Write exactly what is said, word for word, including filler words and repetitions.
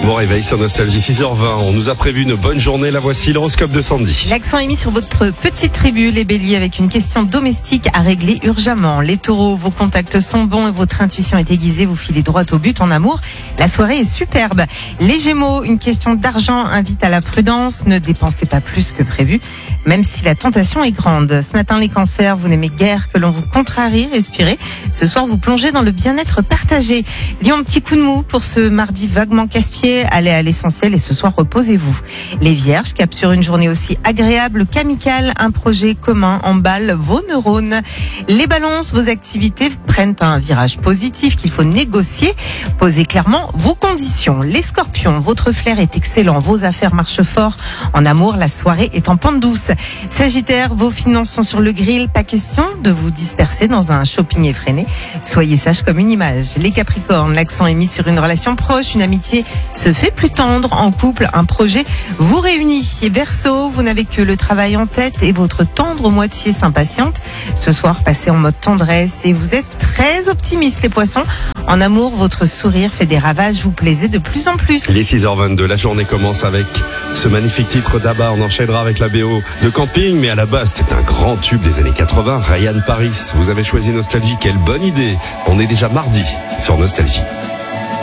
Bon réveil sur Nostalgie, six heures vingt. On nous a prévu une bonne journée. La voici, l'horoscope de Sandy. L'accent est mis sur votre petite tribu, les béliers, avec une question domestique à régler urgemment. Les taureaux, vos contacts sont bons et votre intuition est aiguisée. Vous filez droit au but en amour. La soirée est superbe. Les gémeaux, une question d'argent invite à la prudence. Ne dépensez pas plus que prévu, même si la tentation est grande. Ce matin, les cancers, vous n'aimez guère que l'on vous contrarie. Respirez. Ce soir, vous plongez dans le bien-être partagé. Lion, petit coup de mou pour ce mardi vaguement casse-pied. Allez à l'essentiel et ce soir, reposez-vous. Les vierges, cap sur une journée aussi agréable qu'amicale. Un projet commun emballe vos neurones. Les balances, vos activités prennent un virage positif qu'il faut négocier. Posez clairement vos conditions. Les scorpions, votre flair est excellent. Vos affaires marchent fort. En amour, la soirée est en pente douce. Sagittaire, vos finances sont sur le grill. Pas question de vous disperser dans un shopping effréné. Soyez sage comme une image. Les capricornes, l'accent est mis sur une relation proche, une amitié se fait plus tendre. En couple, un projet vous réunit. Et Verseau, vous n'avez que le travail en tête et votre tendre moitié s'impatiente. Ce soir, passez en mode tendresse et vous êtes très optimiste, les poissons. En amour, votre sourire fait des ravages, vous plaisez de plus en plus. Les six heures vingt-deux, la journée commence avec ce magnifique titre d'Abba. On enchaînera avec la B O de Camping, mais à la base, c'était un grand tube des années quatre-vingts, Ryan Paris. Vous avez choisi Nostalgie, quelle bonne idée. On est déjà mardi sur Nostalgie.